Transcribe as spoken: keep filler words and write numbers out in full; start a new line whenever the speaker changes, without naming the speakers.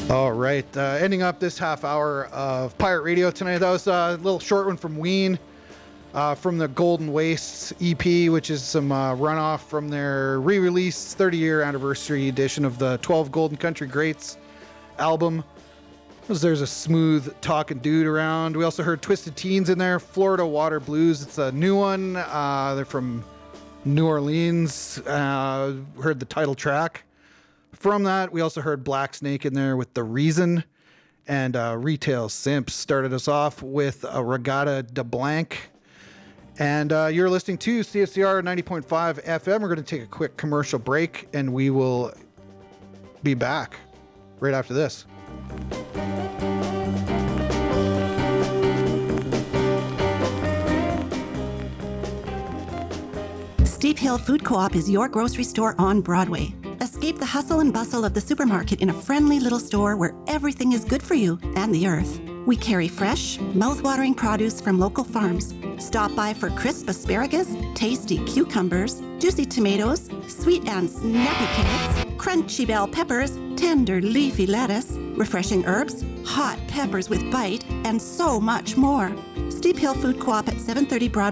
All right, uh, ending up this half hour of Pirate Radio tonight. That was a little short one from Ween, uh, from the Golden Wastes E P, which is some uh, runoff from their re-release thirty-year anniversary edition of the twelve Golden Country Greats album. There's a smooth talking dude around. We also heard Twisted Teens in there, Florida Water Blues. It's a new one. Uh, they're from New Orleans. Uh, heard the title track. From that, we also heard Black Snake in there with The Reason, and uh, Retail Simps started us off with a Regatta de Blanc. And uh, you're listening to C F C R ninety point five F M. We're going to take a quick commercial break, and we will be back right after this.
Steep Hill Food Co-op is your grocery store on Broadway. Escape the hustle and bustle of the supermarket in a friendly little store where everything is good for you and the earth. We carry fresh, mouth-watering produce from local farms. Stop by for crisp asparagus, tasty cucumbers, juicy tomatoes, sweet and snappy carrots, crunchy bell peppers, tender leafy lettuce, refreshing herbs, hot peppers with bite, and so much more. Steep Hill Food Co-op at seven thirty Broadway